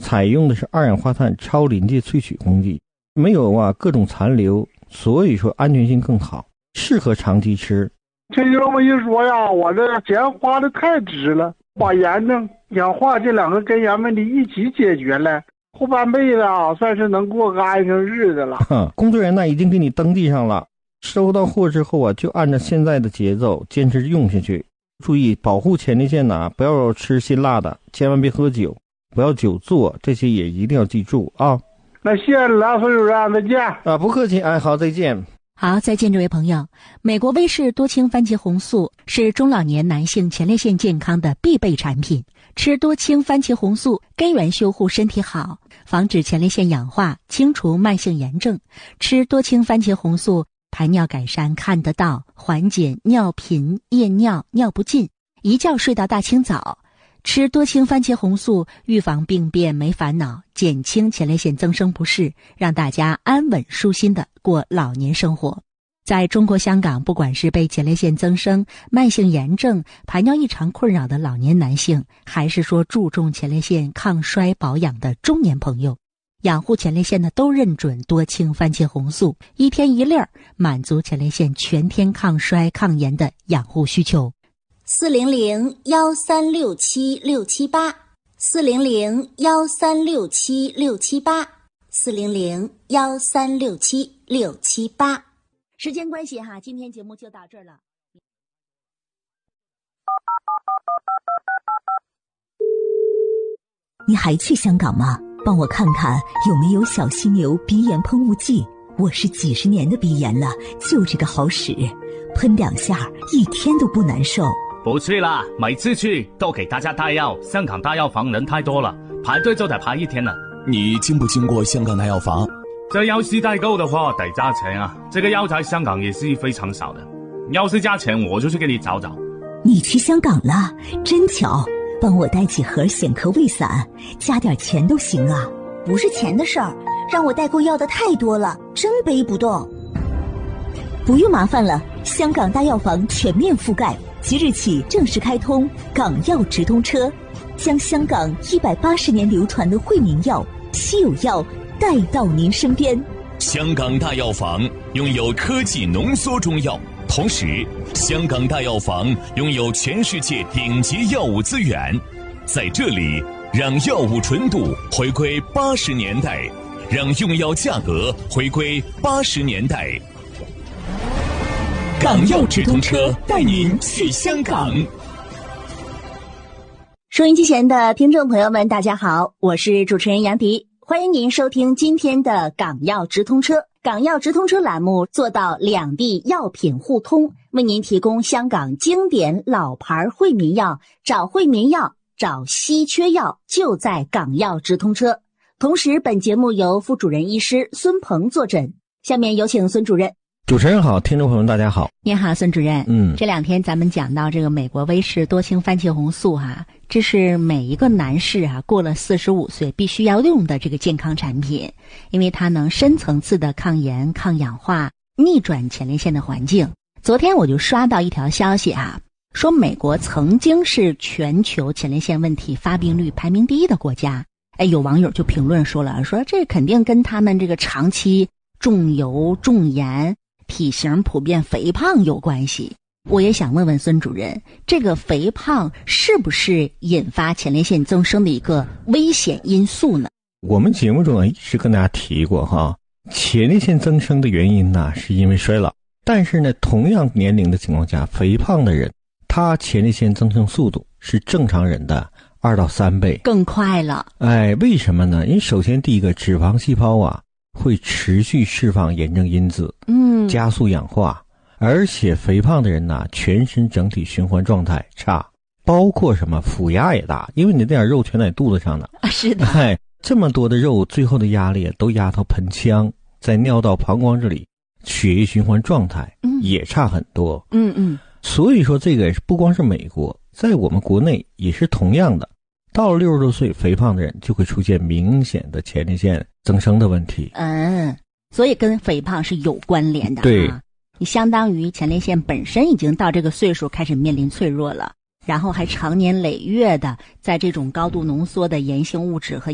采用的是二氧化碳超临界萃取工艺，没有各种残留，所以说安全性更好，适合长期吃。 听你这么一说呀，我这钱花的太值了，把炎症、氧化这两个根源问题一起解决了，后半辈子算是能过个安生日子了。 工作人员已经给你登记上了，收到货之后就按照现在的节奏坚持用下去。注意保护前列腺不要吃辛辣的，千万别喝酒，不要久坐，这些也一定要记住啊。 那谢谢了，孙主任，再见。 不客气，好，再见。 好，再见，这位朋友。美国威氏多氢番茄红素是中老年男性前列腺健康的必备产品。吃多氢番茄红素，根源修护身体好，防止前列腺氧化，清除慢性炎症。吃多氢番茄红素，排尿改善看得到，缓解尿频、夜尿、尿不尽，一觉睡到大清早。吃多氢番茄红素，预防病变没烦恼，减轻前列腺增生不适，让大家安稳舒心的过老年生活。在中国香港，不管是被前列腺增生、慢性炎症、排尿异常困扰的老年男性，还是说注重前列腺抗衰保养的中年朋友，养护前列腺的都认准多氢番茄红素，一天一粒儿，满足前列腺全天抗衰抗炎的养护需求。 400-1367-678，400-1367-678，400-1367-678。 时间关系今天节目就到这儿了。 你还去香港吗？帮我看看有没有小犀牛鼻炎喷雾剂，我是几十年的鼻炎了，就这个好使，喷2下一天都不难受。 不去啦，每次去都给大家带药，香港大药房人太多了，排队就得排一天了。 你经不经过香港大药房？ 这药是代购的话得加钱啊，这个药在香港也是非常少的，要是加钱我就去给你找找。 你去香港了，真巧，帮我带几盒显科胃散，加点钱都行啊。 不是钱的事儿，让我代购要的太多了，真背不动。 不用麻烦了，香港大药房全面覆盖，即日起正式开通港药直通车，将香港180年流传的惠民药、稀有药带到您身边。 香港大药房拥有科技浓缩中药，同时香港大药房拥有全世界顶级药物资源，在这里让药物纯度回归80年代，让用药价格回归80年代。港药直通车带您去香港。 收音机前的听众朋友们，大家好，我是主持人杨迪，欢迎您收听今天的港药直通车。港药直通车栏目做到两地药品互通，为您提供香港经典老牌惠民药，找惠民药，找稀缺药，就在港药直通车。同时本节目由副主任医师孙鹏坐诊，下面有请孙主任。 主持人好，听众朋友们大家好。 你好，孙主任。这两天咱们讲到这个美国威氏多氢番茄红素这是每一个男士过了45岁必须要用的这个健康产品，因为它能深层次的抗炎、抗氧化，逆转前列腺的环境。昨天我就刷到一条消息说美国曾经是全球前列腺问题发病率排名第1的国家。有网友就评论说这肯定跟他们这个长期重油重盐、体型普遍肥胖有关系。我也想问问孙主任，这个肥胖是不是引发前列腺增生的一个危险因素呢？ 我们节目中一直跟大家提过前列腺增生的原因是因为衰老，但是呢，同样年龄的情况下，肥胖的人他前列腺增生速度是正常人的2到3倍， 更快了。 为什么呢？因为首先第一个，脂肪细胞会持续释放炎症因子，加速氧化，而且肥胖的人全身整体循环状态差，包括什么腹压也大，因为你那点肉全在肚子上呢。 是的。 这么多的肉，最后的压力都压到盆腔，在尿道、膀胱这里，血液循环状态也差很多。所以说这个不光是美国，在我们国内也是同样的。到了60多岁，肥胖的人就会出现明显的前列腺增生的问题。 所以跟肥胖是有关联的。 对， 你相当于前列腺本身已经到这个岁数开始面临脆弱了，然后还长年累月的在这种高度浓缩的炎性物质和